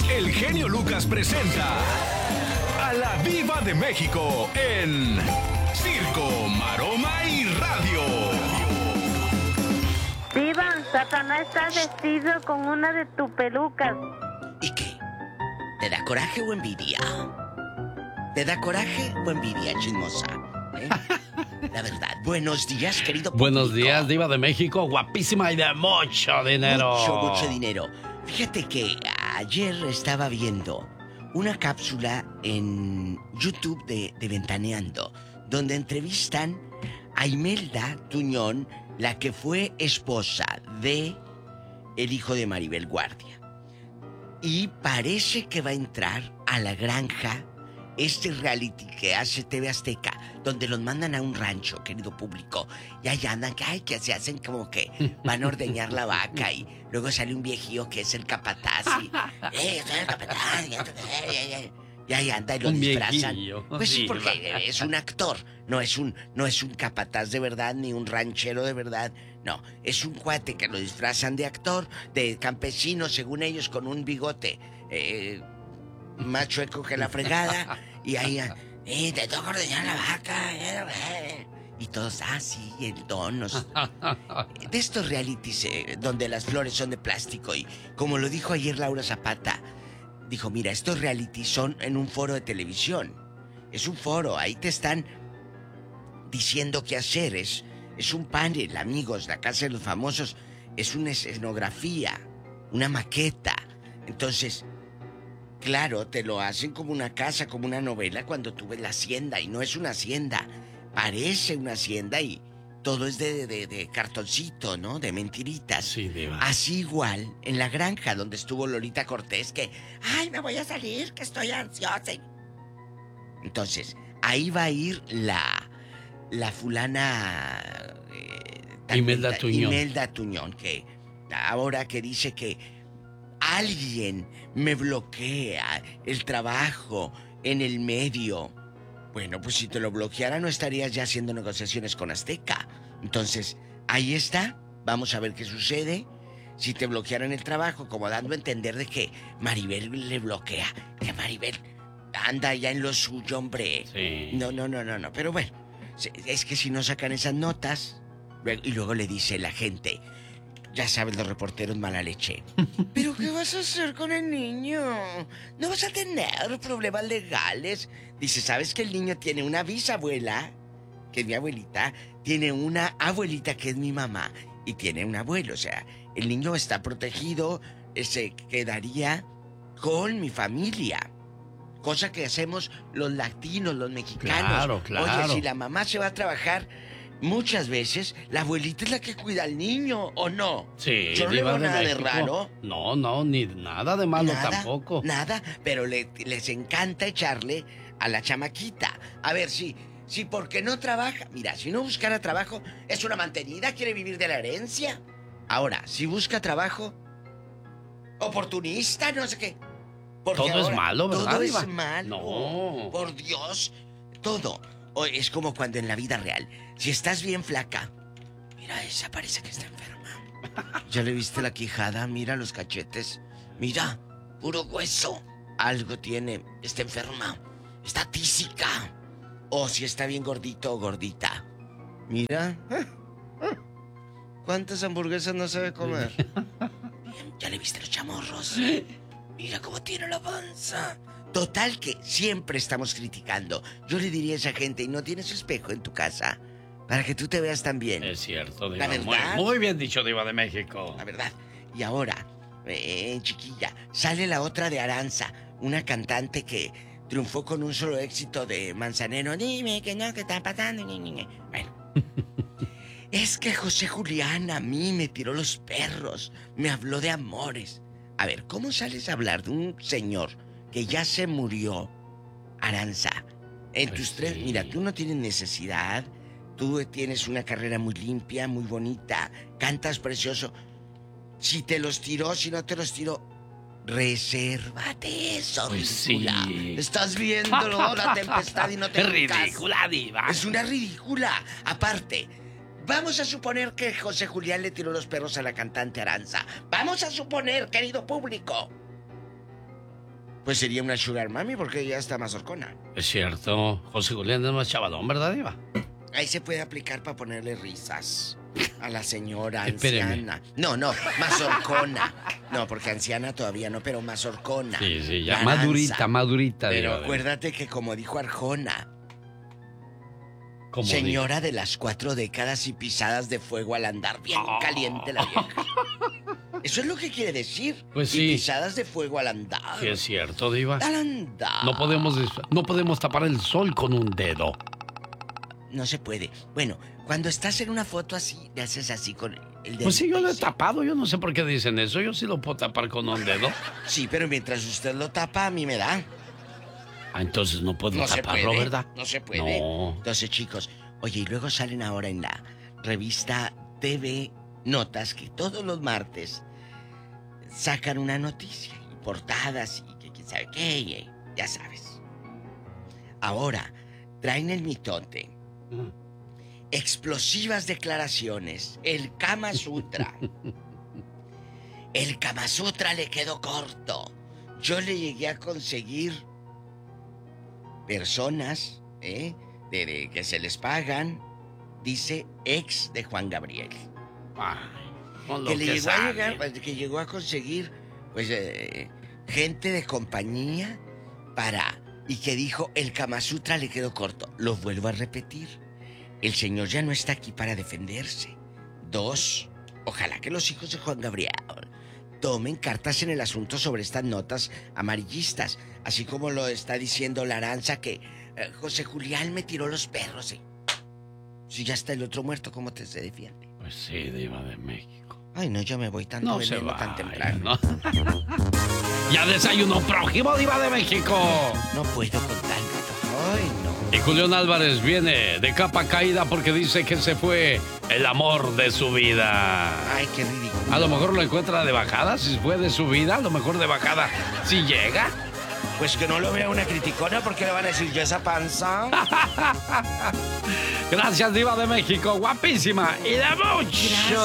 el genio Lucas presenta a la Diva de México en Circo, Maroma y Radio. Diva, Satanás está vestido con una de tus pelucas. ¿Y qué? ¿Te da coraje o envidia? ¿Te da coraje o envidia, chismosa? La verdad. Buenos días, querido público. Buenos días, Diva de México, guapísima y de mucho dinero. Mucho dinero. Fíjate que ayer estaba viendo una cápsula en YouTube de Ventaneando, donde entrevistan a Imelda Tuñón, la que fue esposa de el hijo de Maribel Guardia. Y parece que va a entrar a La Granja, este reality que hace TV Azteca, donde los mandan a un rancho, querido público, y ahí andan, que se hacen como que van a ordeñar la vaca, y luego sale un viejío que es el capataz, y soy el capataz, y ahí anda y lo un disfrazan. Viejillo. Pues sí, Sí, porque es un actor, no es un capataz de verdad, ni un ranchero de verdad, no, es un cuate que lo disfrazan de actor, de campesino, según ellos, con un bigote más chueco que la fregada, y ahí, te toca ordeñar la vaca, y todos, sí, el don. De estos realities donde las flores son de plástico, y como lo dijo ayer Laura Zapata, dijo, mira, estos realities son en un foro de televisión, es un foro, ahí te están diciendo qué hacer, es un panel, amigos, la casa de los famosos, es una escenografía, una maqueta, entonces... Claro, te lo hacen como una casa, como una novela cuando tú ves la hacienda, y no es una hacienda, parece una hacienda y todo es de cartoncito, ¿no? De mentiritas. Sí, Diva. Así igual en La Granja, donde estuvo Lolita Cortés, que, me voy a salir, que estoy ansiosa. Entonces, ahí va a ir la fulana... Imelda Tuñón. Imelda Tuñón, que ahora que dice que alguien me bloquea el trabajo en el medio. Bueno, pues si te lo bloqueara no estarías ya haciendo negociaciones con Azteca. Entonces, ahí está. Vamos a ver qué sucede. Si te bloquearan el trabajo, como dando a entender de que Maribel le bloquea. Que Maribel anda ya en lo suyo, hombre. Sí. No. Pero bueno, es que si no sacan esas notas, y luego le dice la gente... Ya sabes, los reporteros mala leche. ¿Pero qué vas a hacer con el niño? ¿No vas a tener problemas legales? Dice, ¿sabes que el niño tiene una bisabuela, que es mi abuelita? Tiene una abuelita, que es mi mamá, y tiene un abuelo. O sea, el niño está protegido, se quedaría con mi familia. Cosa que hacemos los latinos, los mexicanos. Claro. Oye, si la mamá se va a trabajar... Muchas veces la abuelita es la que cuida al niño, ¿o no? Sí, yo no le Diva veo de nada México. de raro. No, ni nada de malo tampoco. Nada, pero les encanta echarle a la chamaquita. A ver, si porque no trabaja... Mira, si no buscara trabajo, es una mantenida, quiere vivir de la herencia. Ahora, si busca trabajo, oportunista, no sé qué. Porque todo ahora, es malo, ¿verdad, todo Diva? es malo. No. Por Dios, todo. Es como cuando en la vida real, si estás bien flaca, mira, esa parece que está enferma. ¿Ya le viste la quijada? Mira los cachetes. Mira, puro hueso. Algo tiene, está enferma. Está tísica. O si está bien gordito o gordita. Mira. ¿Cuántas hamburguesas no sabe comer? ¿Ya le viste los chamorros? Mira cómo tiene la panza. Total que siempre estamos criticando. Yo le diría a esa gente, ¿y no tienes espejo en tu casa? Para que tú te veas también. Es cierto, La Diva. verdad. Muy bien dicho, Diva de México. La verdad. Y ahora, chiquilla, sale la otra de Aranza, una cantante que triunfó con un solo éxito de Manzanero. Dime que no, que está pasando. Bueno. Es que José Julián a mí me tiró los perros, me habló de amores. A ver, ¿cómo sales a hablar de un señor que ya se murió, Aranza? En tus tres, mira, tú no tienes necesidad, tú tienes una carrera muy limpia, muy bonita, cantas precioso. Si te los tiró, si no te los tiró, resérvate eso, pues ridícula. Sí. Estás viéndolo, la tempestad, y no te Es fijas. ridícula, Diva. Es una ridícula. Aparte, vamos a suponer que José Julián le tiró los perros a la cantante Aranza. Vamos a suponer, querido público. Pues sería una sugar mami porque ella está más horcona. Es cierto. José Julián es más chavalón, ¿verdad, Diva? Ahí se puede aplicar para ponerle risas a la señora Espéreme. anciana. No, más horcona. No, porque anciana todavía no, pero más horcona. Sí, ya Laranza. madurita, Pero Diva. acuérdate que como dijo Arjona, ¿Cómo señora de las 4 décadas y pisadas de fuego al andar, bien caliente la vieja. Eso es lo que quiere decir. Pues Y sí. pisadas de fuego al andar. Sí, es cierto, Diva. Al andar. No podemos tapar el sol con un dedo. No se puede. Bueno, cuando estás en una foto así, le haces así con el dedo. Pues sí, yo lo he tapado. Yo no sé por qué dicen eso. Yo sí lo puedo tapar con un dedo. Sí, pero mientras usted lo tapa, a mí me da. Ah, entonces no puedo No se taparlo, puede, ¿verdad? no se puede. No. Entonces, chicos, oye, y luego salen ahora en la revista TV Notas que todos los martes sacan una noticia y portadas y que quién sabe qué, y ya sabes. Ahora, traen el mitote. Explosivas declaraciones. El Kama Sutra. El Kama Sutra le quedó corto. Yo le llegué a conseguir personas, de que se les pagan, dice ex de Juan Gabriel. Ay, con lo Que le que llegó a sale. llegar, pues, que llegó a conseguir, pues, gente de compañía y que dijo, el Kama Sutra le quedó corto. Lo vuelvo a repetir. El señor ya no está aquí para defenderse. 2, ojalá que los hijos de Juan Gabriel tomen cartas en el asunto sobre estas notas amarillistas, así como lo está diciendo Laranza que José Julián me tiró los perros. Si ya está el otro muerto, ¿cómo se defiende? Pues sí, Diva de México. Ay, no, yo me voy tanto No se veneno va. tan temprano. Ya desayunó prójimo, Diva de México. No puedo con tanto. Ay, no. Y Julián Álvarez viene de capa caída porque dice que se fue el amor de su vida. Ay, qué ridículo. A lo mejor lo encuentra de bajada, si fue de su vida, a lo mejor de bajada, si llega. Pues que no lo vea una criticona porque le van a decir yo esa panza. Gracias, Diva de México, guapísima y de mucho